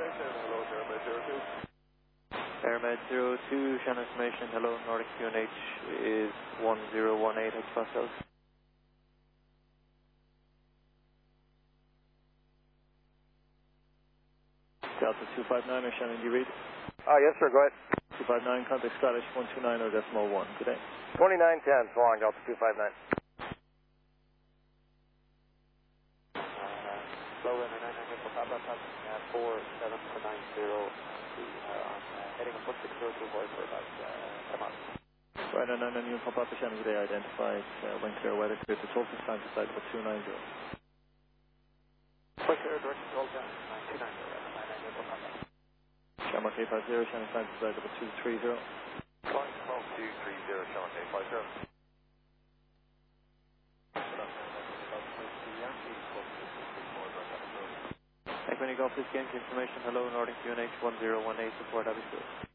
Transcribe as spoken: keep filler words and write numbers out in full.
Hello, Airmed zero two. Airmed zero two, Shannon information, hello, Nordic Q N H is one zero one eight hectopascals. Delta two five nine, or Shannon, do you read? Uh, yes, sir, go ahead. two five nine, contact Scottish one two nine or decimal one, good day. twenty-nine ten, so long, Delta two five nine. Slow in nine nine Nickel Papa, passing uh, four seven nine zero, uh, heading up one six zero two four for about uh, ten miles. Right, and then you pop up the Shannon today identified uh, when clear weather clear to Tulsa, time to side about two nine zero. Quick air direct control down nine two nine zero, nine nine Nickel Papa. Shamrock eight five zero, Shannon time to side about two three zero. Flying twelve two three zero, Shamrock eight five zero. Thank you, when you go off this game's information, hello, Nordic Q N H one zero one eight, support, Abbey Field.